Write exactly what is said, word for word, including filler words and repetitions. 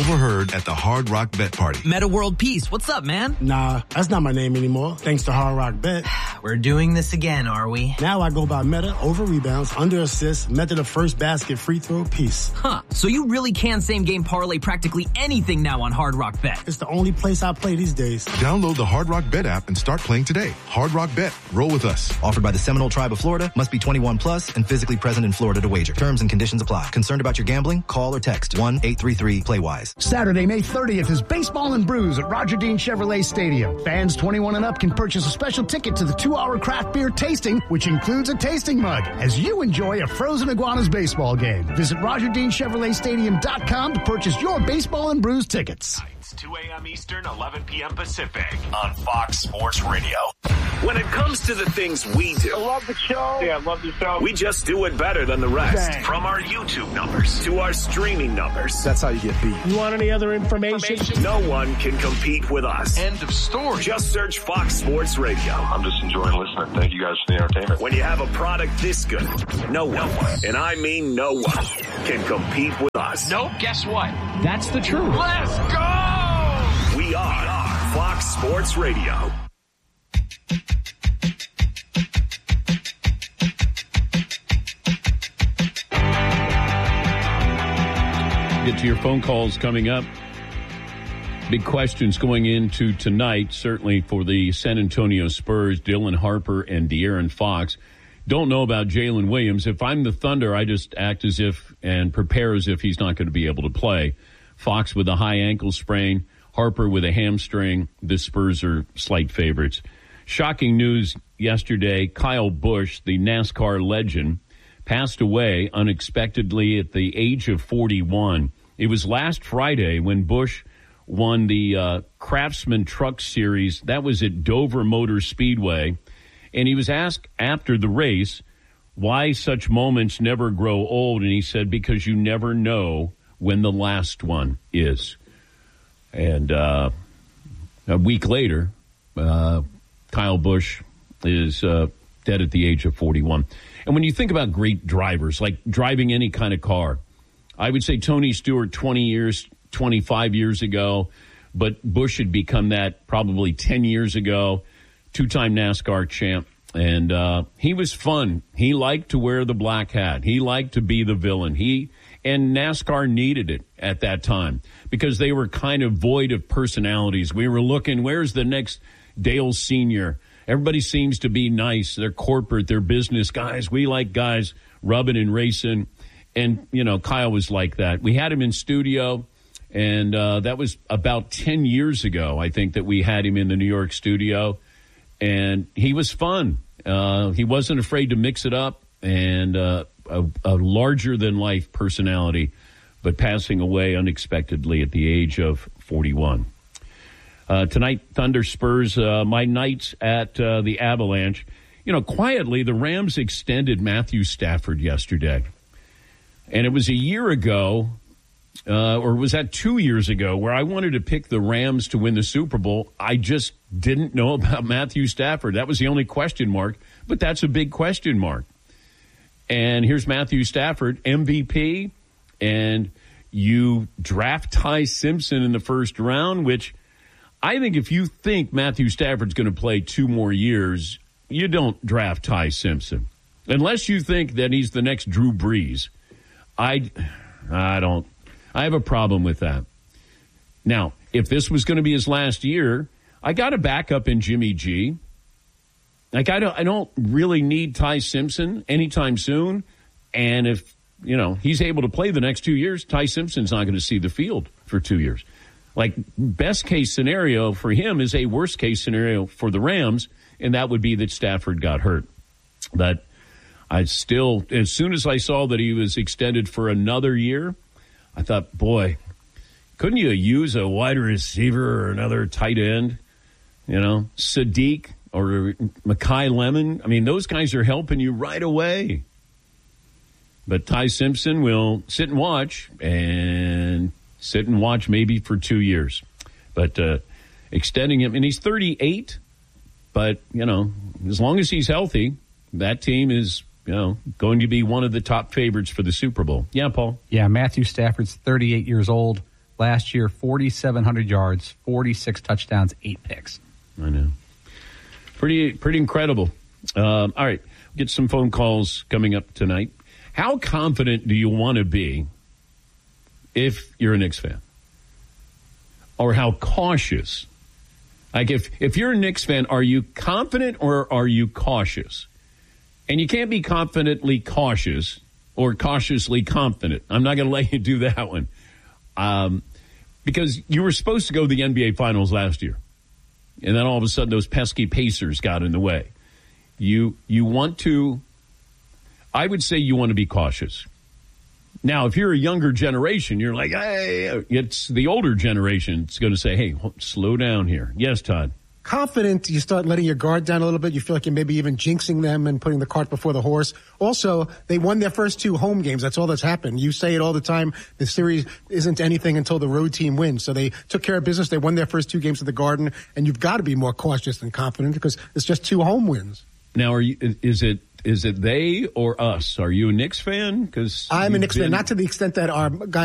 overheard at the Hard Rock Bet Party. Meta World Peace, what's up, man? Nah, that's not my name anymore, thanks to Hard Rock Bet. We're doing this again, are we? Now I go by Meta over rebounds, under assists, Meta the first basket, free throw, Peace. Huh, so you really can same-game parlay practically anything now on Hard Rock Bet. It's the only place I play these days. Download the Hard Rock Bet app and start playing today. Hard Rock Bet. Roll with us. Offered by the Seminole Tribe of Florida. Must be twenty-one plus and physically present in Florida to wager. Terms and conditions apply. Concerned about your gambling? Call or text one eight three three play wise. Saturday, May thirtieth is Baseball and Brews at Roger Dean Chevrolet Stadium. Fans twenty-one and up can purchase a special ticket to the two-hour craft beer tasting, which includes a tasting mug, as you enjoy a Frozen Iguanas baseball game. Visit roger dean chevrolet stadium dot com to purchase your Baseball and Brews tickets. It's two a.m. Eastern, eleven p.m. Pacific on Fox Sports Radio. When it comes to the things we do, I love the show. Yeah, I love the show. We just do it better than the rest. Dang. From our YouTube numbers to our streaming numbers. That's how you get beat. You want any other information? No one can compete with us. End of story. Just search Fox Sports Radio. I'm just enjoying listening. Thank you guys for the entertainment. When you have a product this good, no one, and I mean no one, can compete with us. Nope, guess what? That's the truth. Let's go! We are Fox Sports Radio. Get to your phone calls coming up. Big questions going into tonight, certainly for the San Antonio Spurs, Dylan Harper and De'Aaron Fox. Don't know about Jalen Williams. If I'm the Thunder, I just act as if and prepare as if he's not going to be able to play. Fox with a high ankle sprain, Harper with a hamstring. The Spurs are slight favorites. Shocking news yesterday, Kyle Busch, the NASCAR legend, passed away unexpectedly at the age of forty-one. It was last Friday when Busch won the uh, Craftsman Truck Series. That was at Dover Motor Speedway. And he was asked after the race why such moments never grow old. And he said, because you never know when the last one is. And uh, a week later, uh, Kyle Busch is uh, dead at the age of forty-one. And when you think about great drivers, like driving any kind of car, I would say Tony Stewart twenty years, twenty-five years ago, but Busch had become that probably ten years ago, two-time NASCAR champ. And uh, he was fun. He liked to wear the black hat. He liked to be the villain. He and NASCAR needed it at that time because they were kind of void of personalities. We were looking, where's the next Dale Senior? Everybody seems to be nice. They're corporate. They're business guys. We like guys rubbing and racing. And, you know, Kyle was like that. We had him in studio, and uh, that was about ten years ago, I think, that we had him in the New York studio. And he was fun. Uh, he wasn't afraid to mix it up, and uh, a, a larger-than-life personality, but passing away unexpectedly at the age of forty-one. Uh, tonight, Thunder Spurs, uh, my nights at uh, the Avalanche. You know, quietly, the Rams extended Matthew Stafford yesterday. And it was a year ago, uh, or was that two years ago, where I wanted to pick the Rams to win the Super Bowl. I just didn't know about Matthew Stafford. That was the only question mark, but that's a big question mark. And here's Matthew Stafford, M V P, and you draft Ty Simpson in the first round, which I think if you think Matthew Stafford's going to play two more years, you don't draft Ty Simpson. Unless you think that he's the next Drew Brees. I, I don't. I have a problem with that. Now, if this was going to be his last year, I got a backup in Jimmy G. Like, I don't, I don't really need Ty Simpson anytime soon. And if, you know, he's able to play the next two years, Ty Simpson's not going to see the field for two years. Like, best case scenario for him is a worst case scenario for the Rams, and that would be that Stafford got hurt. But I still, as soon as I saw that he was extended for another year, I thought, boy, couldn't you use a wide receiver or another tight end? You know, Sadiq or Mekhi Lemon. I mean, those guys are helping you right away. But Ty Simpson will sit and watch and sit and watch maybe for two years. But uh, extending him, and he's thirty-eight, but, you know, as long as he's healthy, that team is, you know, going to be one of the top favorites for the Super Bowl. Yeah, Paul? Yeah, Matthew Stafford's thirty-eight years old. Last year, forty-seven hundred yards, forty-six touchdowns, eight picks. I know. Pretty, pretty incredible. Um, all right, get some phone calls coming up tonight. How confident do you want to be if you're a Knicks fan? Or how cautious? Like if, if you're a Knicks fan, are you confident or are you cautious? And you can't be confidently cautious or cautiously confident. I'm not going to let you do that one. Um, because you were supposed to go to the N B A Finals last year. And then all of a sudden those pesky Pacers got in the way. You you want to, I would say you want to be cautious. Now, if you're a younger generation, you're like, hey, it's the older generation. It's going to say, hey, slow down here. Yes, Todd. Confident, you start letting your guard down a little bit. You feel like you're maybe even jinxing them and putting the cart before the horse. Also, they won their first two home games. That's all that's happened. You say it all the time. The series isn't anything until the road team wins. So they took care of business. They won their first two games at the Garden, and you've got to be more cautious than confident because it's just two home wins. Now, are you? Is it is it they or us? Are you a Knicks fan? Because I'm a Knicks been... fan, not to the extent that our guy